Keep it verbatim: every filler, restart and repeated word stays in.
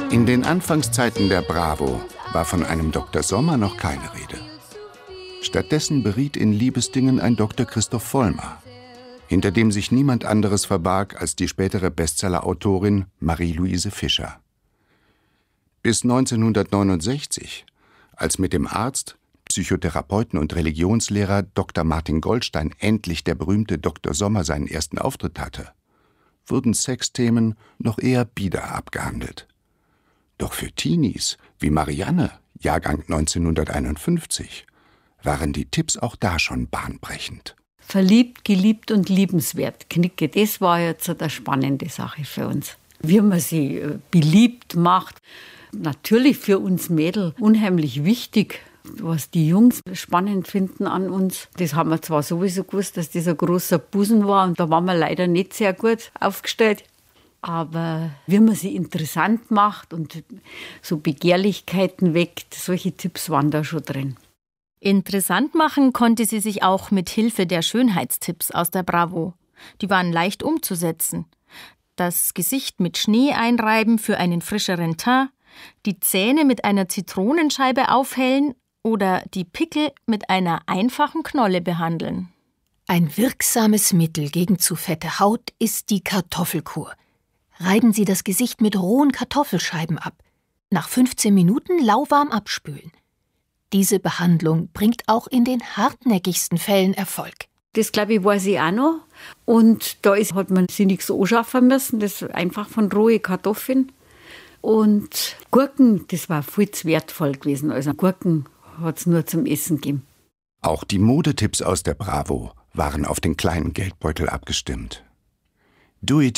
In den Anfangszeiten der Bravo war von einem Doktor Sommer noch keine Rede. Stattdessen beriet in Liebesdingen ein Doktor Christoph Vollmer, hinter dem sich niemand anderes verbarg als die spätere Bestsellerautorin Marie-Louise Fischer. Bis neunzehnhundertneunundsechzig, als mit dem Arzt, Psychotherapeuten und Religionslehrer Doktor Martin Goldstein endlich der berühmte Doktor Sommer seinen ersten Auftritt hatte, wurden Sexthemen noch eher bieder abgehandelt. Doch für Teenies wie Marianne, Jahrgang neunzehnhunderteinundfünfzig, waren die Tipps auch da schon bahnbrechend. Verliebt, geliebt und liebenswert. Knicke, das war jetzt eine spannende Sache für uns. Wie man sie beliebt macht. Natürlich für uns Mädel unheimlich wichtig, was die Jungs spannend finden an uns. Das haben wir zwar sowieso gewusst, dass das ein großer Busen war und da waren wir leider nicht sehr gut aufgestellt. Aber wie man sie interessant macht und so Begehrlichkeiten weckt, solche Tipps waren da schon drin. Interessant machen konnte sie sich auch mit Hilfe der Schönheitstipps aus der Bravo. Die waren leicht umzusetzen. Das Gesicht mit Schnee einreiben für einen frischeren Teint, die Zähne mit einer Zitronenscheibe aufhellen oder die Pickel mit einer einfachen Knolle behandeln. Ein wirksames Mittel gegen zu fette Haut ist die Kartoffelkur. Reiben Sie das Gesicht mit rohen Kartoffelscheiben ab. Nach fünfzehn Minuten lauwarm abspülen. Diese Behandlung bringt auch in den hartnäckigsten Fällen Erfolg. Das, glaube ich, weiß ich auch noch. Und da ist, hat man sich nichts anschaffen müssen. Das ist einfach von rohen Kartoffeln. Und Gurken, das war viel zu wertvoll gewesen. Also Gurken hat es nur zum Essen gegeben. Auch die Modetipps aus der Bravo waren auf den kleinen Geldbeutel abgestimmt. Do it